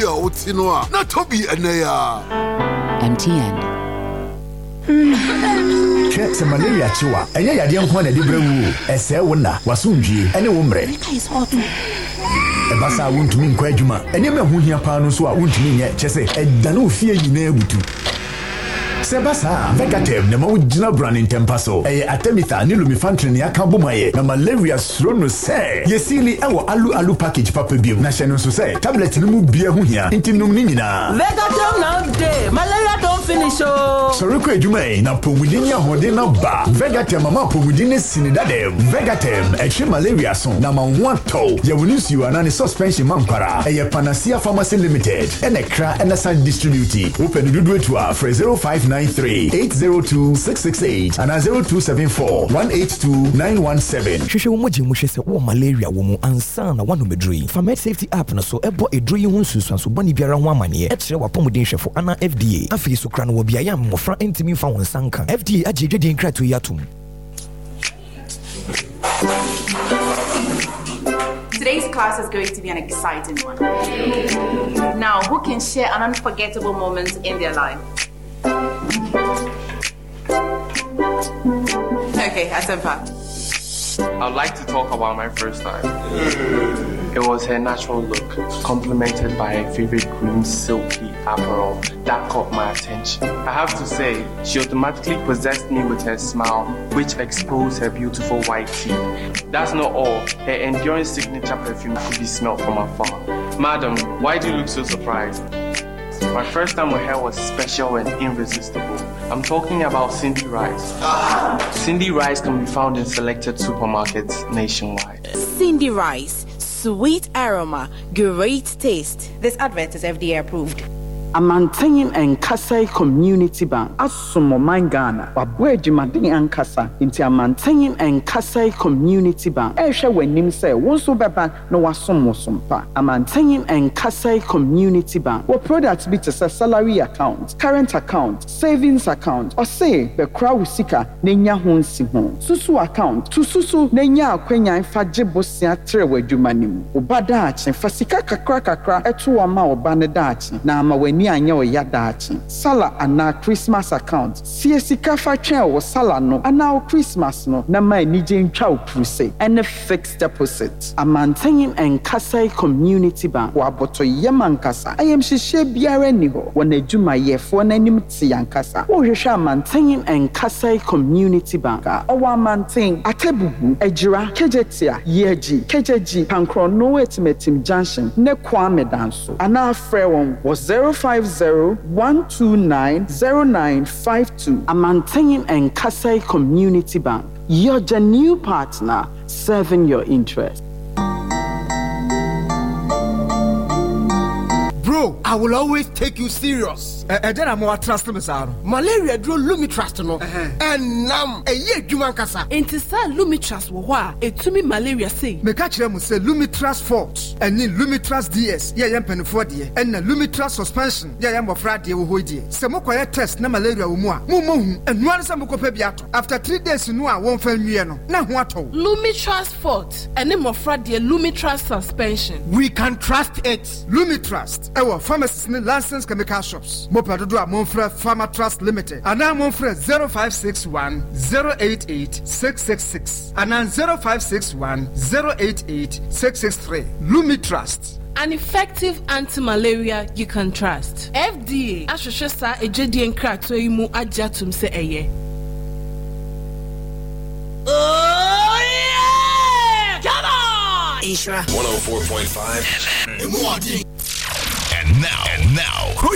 a otino na tobi eneya. MTN. Check some malaria chiwa. Enya yade nko na de brewu. Ese wona wasundwie ene wo mre. Ebasa wontumi nkwa adwuma. Ene me ho hia pa no so a wontumi nye chese edane ofie nyina ebutu. Sebasa Vegatev na mawujina brand in Tempaso. Atemitha ni lumifantrin ya kambumaye na malaria srono se. Yesili ewo alu package papa biom. Na shenu so se tablet ni mu bia hu hia. Inti num ni nyina. Vegatev now day. Malaria don't finish oh. Sorry ko adwuma na pomudin ya hode na ba. Vegatev mama pomudin sinidade. Vegatev eche malaria so na manwa to. Ya wonisi wana ni suspension mankwara. Panacea Pharmacy Limited. Enekra enasa distribute. Open dudu etua for 0593-802-668 and 0274-182-917. Shushe umoji mushese uwa malaria wumu ansana wanu medri. Famed Safety App na so ebo edri yunsu swansu bani biara wamanie. Etre wapomu shefo ana FDA. Afi sukrano wabiaya mofra intimi fa wansanka. FDA ajeje di nkratu yatum. Today's class is going to be an exciting one. Now, who can share an unforgettable moment in their life? Okay, Atempa. I'd like to talk about my first time. It was her natural look, complemented by her favorite green silky apparel that caught my attention. I have to say, she automatically possessed me with her smile, which exposed her beautiful white teeth. That's not all. Her enduring signature perfume could be smelled from afar. Madam, why do you look so surprised? My first time with her was special and irresistible. I'm talking about Cindy Rice. Cindy Rice can be found in selected supermarkets nationwide. Cindy Rice, sweet aroma, great taste. This advert is FDA approved. Amantayin and Kasai Community Bank. Asumo Mangana. Wabwe Jumadini and Kasa. Inti Amantayin and Kasai Community Bank. Esha wenim se wonso beba no wasomo sompa. Amantayin and Kasai Community Bank. What products be to salary account, current account, savings account, or say the crowd usika nenya honsi hon. Susu account. To susu nenya akwenya infaje bosia trewe jumanim. Ubada achi fasika kakra etu wama obane dachi. Na ama weni anya oyadachi sala ana Christmas account siesika fa twen wo sala no ana Christmas no na ma nije ntwa opuse and fixed deposit Amantayin and Kasai Community Bank wa boto yemankasa ayem hihye biara ni ho wona adwuma yefo na nim ti yankasa wo hwehwe Amantayin and Kasai Community Bank owa Amantayin atebubu ejira kejetia yeji kejeji pankrono etimetim junction ne kwame danso ana frɛ won was 050-129-0952. Amantayin and Kasai Community Bank. Your new partner serving your interest. Bro, I will always take you serious. Then I'm more trust me, sir. Malaria drew Lumitrust no. And nam a year Juman Kasa. Intisa Lumitrust wa to me malaria say. Me catch them say Lumitrust Fort and then Lumitrust DS. Yeah, yam pen for dear. And Lumitrust suspension. Yeah, yam of Friday wo dear. Some quiet test na malaria umwa. Mumu and one some copebiato. After 3 days you know I won't fail me no. Na what? Lumitrust Fort and name of Friday Lumitrust suspension. We can trust it. Lumitrust. Our pharmacists need license chemical shops. Mopadodo a Monfre Pharma Trust Limited. And now Monfre 0561-088-666. And now 0561-088-663. Lumitrust. An effective anti-malaria you can trust. FDA. Ashoshosa ejedi enkrato imu ajatum se eye. Oh yeah! Come on! Isra 104.5. And now